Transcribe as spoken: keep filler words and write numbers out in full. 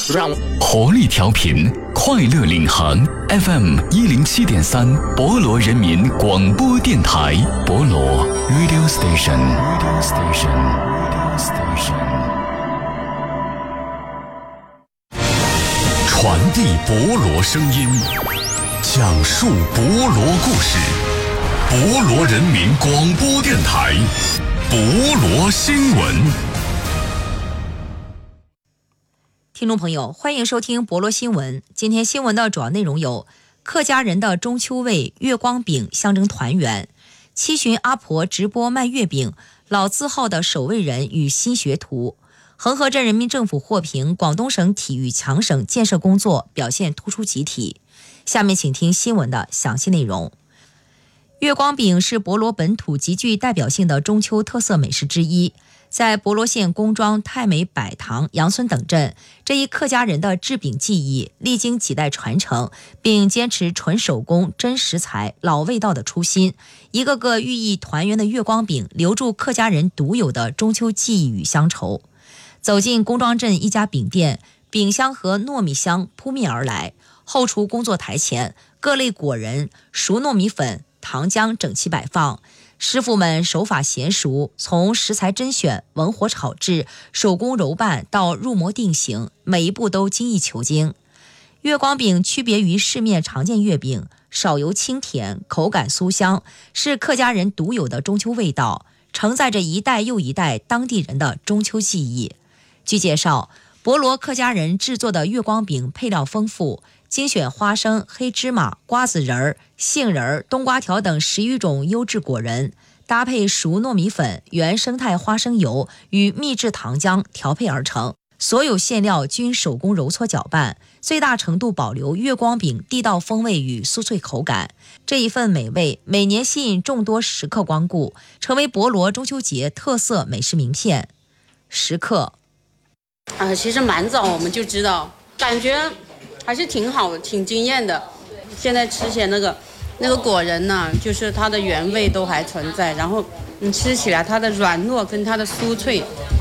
让活力调频，快乐领航 F M 一零七点三，博罗人民广播电台，博罗 Radio Station Radio Station Radio Station， 传递博罗声音，讲述博罗故事，博罗人民广播电台，博罗新闻。 听众朋友，欢迎收听博罗新闻。今天新闻的主要内容有：客家人的中秋味月光饼象征团圆；七旬阿婆直播卖月饼，老字号的守卫人与新学徒；恒河镇人民政府获评广东省体育强省建设工作表现突出集体。下面请听新闻的详细内容。月光饼是博罗本土极具代表性的中秋特色美食之一。在博罗县公庄、太美、百塘、杨村等镇，这一客家人的制饼技艺历经几代传承，并坚持纯手工、真食材、老味道的初心，一个个寓意团圆的月光饼，留住客家人独有的中秋记忆与乡愁。走进公庄镇一家饼店，饼香和糯米香扑面而来，后厨工作台前，各类果仁、熟糯米粉、糖浆整齐摆放。师傅们手法娴熟，从食材甄选、文火炒制、手工揉拌到入模定型，每一步都精益求精。月光饼区别于市面常见月饼，少油清甜，口感酥香，是客家人独有的中秋味道，承载着一代又一代当地人的中秋记忆。据介绍，博罗客家人制作的月光饼配料丰富，精选花生、黑芝麻、瓜子仁、杏仁、冬瓜条等十余种优质果仁，搭配熟糯米粉、原生态花生油与秘制糖浆调配而成。所有馅料均手工揉搓搅拌，最大程度保留月光饼地道风味与酥脆口感。这一份美味每年吸引众多食客光顾，成为博罗中秋节特色美食名片。食客啊、呃，其实蛮早我们就知道，感觉还是挺好，挺惊艳的。现在吃起来那个那个果仁呢，就是它的原味都还存在，然后你吃起来它的软糯跟它的酥脆